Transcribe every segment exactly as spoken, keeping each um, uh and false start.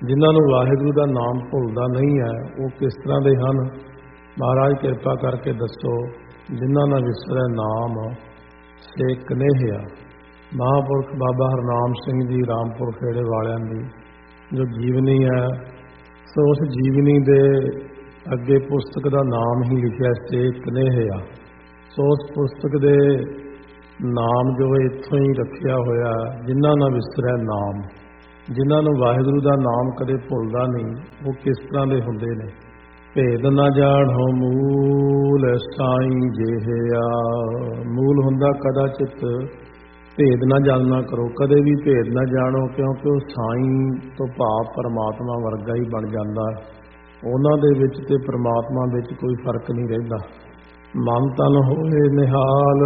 जिन्हां नूं वाहिगुरू दा नाम भुलदा नहीं है वो किस तरह दे हन? महाराज किरपा करके दसो। जिन्हां ना विसरै नाम से कनेहिया। महापुरख बाबा हरनाम सिंह जी रामपुर खेड़े वालियां दी जो जीवनी है, सो उस जीवनी दे अगे पुस्तक का नाम ही लिखिया से कनेहिया। सो उस पुस्तक दे नाम जो है इत्थों ही रखिया होया, जिन्हां ना विसरै नाम। जिन्हां नूं वाहिगुरू दा नाम कदे भुलदा नहीं, वो किस तरह दे हुंदे ने। भेद ना जाणो मूल साईं जेहिया। मूल हुंदा कदाचित भेद ना जानना करो, कदे भी भेद ना जानो, क्योंकि वो साईं तो भाव परमात्मा वर्गा ही बन जाता। उन्हां दे विच ते परमात्मा विच कोई फर्क नहीं रहिंदा। मन तन होए निहाल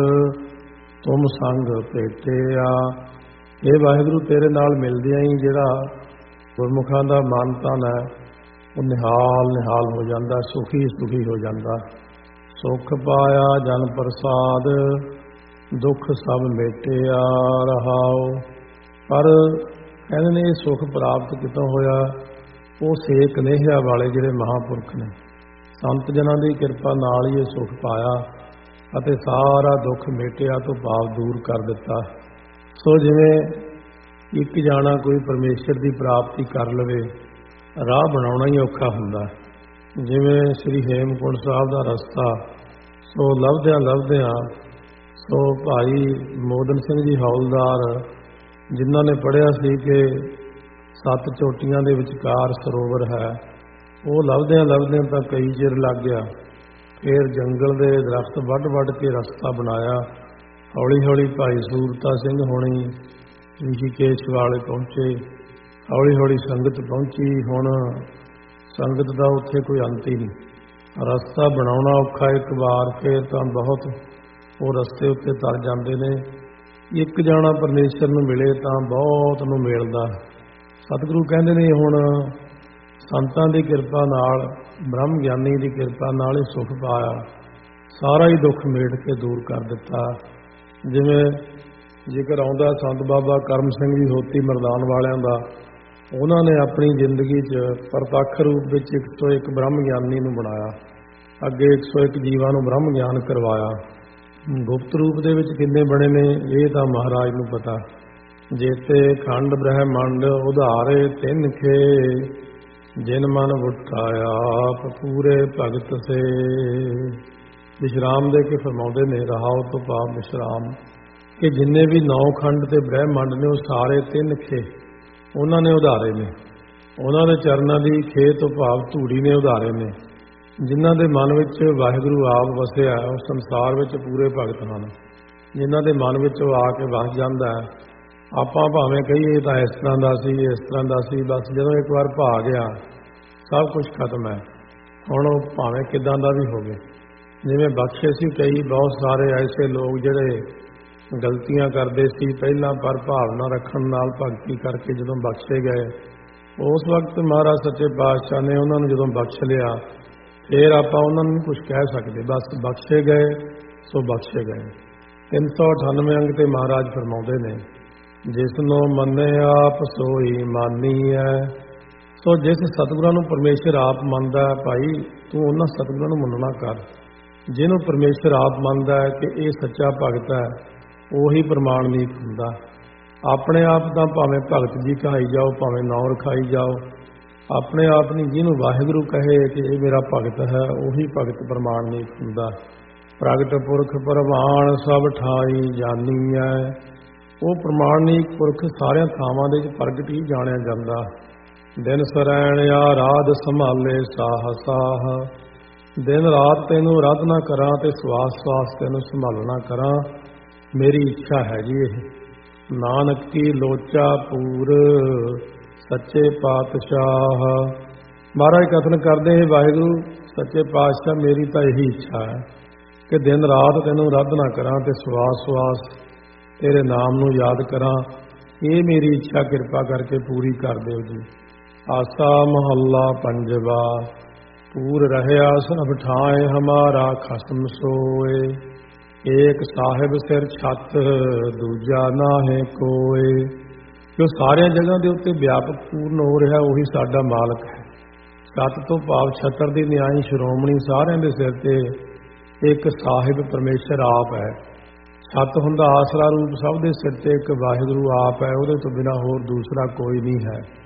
तुम संग भेटिया। ये वाहिगुरू तेरे नाल मिलदियां ही जिहड़ा गुरमुखां दा मन तन है वो निहाल निहाल हो जाता, सुखी सुखी हो जाता। सुख पाया जन प्रसाद दुख सब मेटिया रहाओ। पर कहते ने सुख प्राप्त कितों होया? वो सेक नेहिया वाले जिहड़े महापुरख ने संत जनां दी किरपा नाल ही सुख पाया अते सारा दुख मेटिया तो भाव दूर कर दिता। सो जिवें एक जाना कोई परमेश्वर की प्राप्ति कर लवे, राह बनाउणा ही औखा हुंदा। जिवें श्री हेमकुंड साहब का रस्ता सो लभदियां लभदियां सो भाई मोदन सिंह जी हौलदार जिन्हां ने पढ़िया सी कि सत्त चोटियां दे विचकार सरोवर है, वो लभदियां लभदियां तां कई चिर लग गया। फिर जंगल दे दरख्त वड्ड वड्ड के रस्ता बनाया। हौली हौली भाई सूरता सिंह होनी ऋषिकेश वाले पहुंचे, हौली हौली संगत पहुंची। हुण संगत का उत्थे कोई अंत ही नहीं। रस्ता बनाउणा औखा एक बार, फिर तो बहुत वो रस्ते उत्ते तर जाते ने। एक जाना परमेश्वर नूं मिले तो बहुत नूं मिलदा। सतगुरु कहंदे ने हुण संतां दी किरपा नाल, ब्रह्म ज्ञानी दी किरपा नाल ही सुख पाया, सारा ही दुख मेट के दूर कर दिता। जिवें जिक्र आउंदा संत बाबा करम सिंह जी होती मरदान वालियां दा, उन्हां ने अपनी जिंदगी च प्रतੱਖ रूप विच एक सौ एक ब्रह्म ज्ञानी नूं बनाया, अगे एक सौ एक जीवां नूं ब्रह्म ज्ञान करवाया। गुप्त रूप दे विच किन्ने बने ने ये तां महाराज नूं पता। जेते खंड ब्रह्मंड उधारे तिन खे, जिन मन उठाया आप पूरे भगत से। विश्राम दे के फरमाउंदे ने, रहाओ तो भाव विश्राम, कि जिन्ने भी नौ खंड ते ब्रह्मंड ने वो सारे तिन खे उन्होंने उधारे ने। उन्होंने चरना की खे तो भाव धूड़ी ने उधारे ने। जिन्हां दे मन विच वाहिगुरू आप वसिया, उस संसार विच पूरे भगत हैं। जिन्हां दे मन विच आके वस जाता है। आपां भावें कहीए तां इस तरह का सी, इस तरह का सी, बस जदों एक बार भा गया सब कुछ खत्म है। हुण वो भावें किदां दा भी होवे। जिवें बख्शे सी कई बहुत सारे ऐसे लोग जिहड़े गलतियां करते सी पहला, पर भावना रखण नाल भगती करके जदों बख्शे गए, उस वक्त महाराज सच्चे पातशाह ने उन्होंने जदों बख्श लिया, फिर आपां उन्होंने नहीं कुछ कह सकते। बस बख्शे गए सो बख्शे गए। तीन सौ अठानवे अंग ते महाराज फरमाउंदे ने, जिसनों मन्ने आप सोई मानी है। सो जिस सतगुरां नूं परमेश्वर आप मनदा है, भाई तू उन्हां सतगुरां नूं मनना कर। जिन्हों परमेश्वर आप मनदा है कि ये सच्चा भगत है, ਉਹੀ प्रमाणिक हुंदा। अपने आप तो भावें भगत जी कहाई जाओ, भावें नौ रखाई जाओ, अपने आप नहीं, जिन्हों वाहिगुरू कहे कि ये मेरा भगत है, ਉਹੀ भगत प्रमाणिक हुंदा। प्रगट पुरख प्रमाण सब ठाई जानी है। वो प्रमाणिक पुरख सारिया थावां दे प्रगट ही जानिया जांदा। दिन सरैण या राध संभाले साह साह, दिन रात तेनों आराधना करा ते सवास सवास तेनों संभालना करा, मेरी इच्छा है जी। ये नानक की लोचा पूर सच्चे पातशाह। महाराज कथन करते हैं, वाहिगुरू सच्चे पातशाह मेरी तो यही इच्छा है कि दिन रात तेनों आराधना करा ते सवास सवास तेरे नाम नूं याद करा। ये मेरी इच्छा कृपा करके पूरी कर दो जी। आसा महला पंजवा, पूर रहया सब ठाए हमारा खसम सोए। एक साहिब सिर छत दूजा नाहे कोय, ਜੋ ਸਾਰੀਆਂ ਜਗ੍ਹਾ ਦੇ ਉੱਤੇ ਵਿਆਪਕ ਪੂਰਨ ਹੋ ਰਿਹਾ, ਉਹੀ ਸਾਡਾ ਮਾਲਕ ਹੈ। ਸਤ ਤੋਂ ਭਾਵ ਛਤਰ ਦੀ ਨਿਆਈ ਸ਼੍ਰੋਮਣੀ ਸਾਰਿਆਂ ਦੇ ਸਿਰ ਤੇ ਇੱਕ ਸਾਹਿਬ ਪਰਮੇਸ਼ਰ ਆਪ ਹੈ। ਸਤ ਹੁੰਦਾ ਆਸਰਾ ਰੂਪ, ਸਭ ਦੇ ਸਿਰ ਤੇ ਇੱਕ ਵਾਹਿਗੁਰੂ ਆਪ ਹੈ, ਉਹਦੇ ਤੋਂ ਬਿਨਾਂ ਹੋਰ ਦੂਸਰਾ ਕੋਈ ਨਹੀਂ ਹੈ।